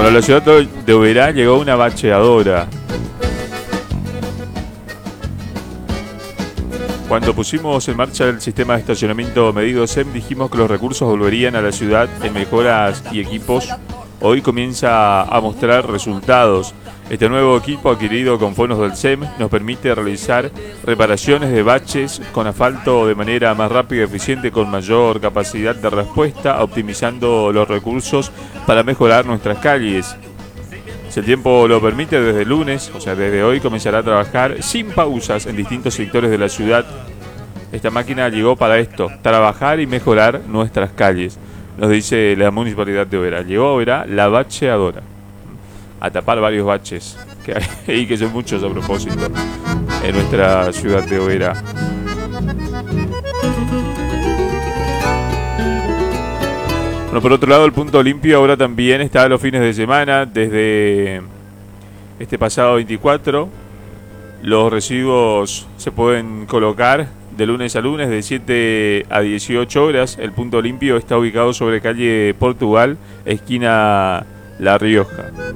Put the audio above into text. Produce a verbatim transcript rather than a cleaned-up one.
Bueno, a la ciudad de Oberá llegó una bacheadora. Cuando pusimos en marcha el sistema de estacionamiento medido S E M, dijimos que los recursos volverían a la ciudad en mejoras y equipos. Hoy comienza a mostrar resultados. Este nuevo equipo adquirido con fondos del S E M nos permite realizar reparaciones de baches con asfalto de manera más rápida y eficiente, con mayor capacidad de respuesta, optimizando los recursos para mejorar nuestras calles. Si el tiempo lo permite, desde el lunes, o sea, desde hoy, comenzará a trabajar sin pausas en distintos sectores de la ciudad. Esta máquina llegó para esto, trabajar y mejorar nuestras calles, nos dice la Municipalidad de Oberá. Llegó a Oberá la bacheadora a tapar varios baches que hay, y que son muchos a propósito, en nuestra ciudad de Oberá. Bueno, por otro lado, el punto limpio ahora también está a los fines de semana. Desde este pasado veinticuatro, los residuos se pueden colocar de lunes a lunes de siete a dieciocho horas. El punto limpio está ubicado sobre calle Portugal, esquina La Rioja.